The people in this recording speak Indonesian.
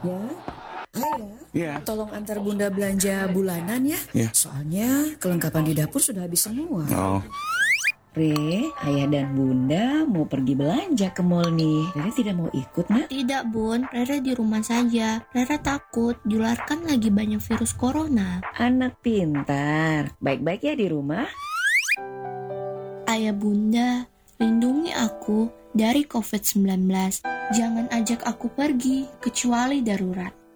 Ya, ayah, Iya. tolong antar bunda belanja bulanan ya. Iya. Soalnya kelengkapan di dapur sudah habis semua. Oh. Re, ayah dan bunda mau pergi belanja ke mall nih. Rere tidak mau ikut, nak? Tidak, Bun. Rere di rumah saja. Rere takut, kan lagi banyak virus corona. Anak pintar, baik-baik ya di rumah. Ayah bunda, lindungi aku dari COVID-19. Jangan ajak aku pergi, kecuali darurat.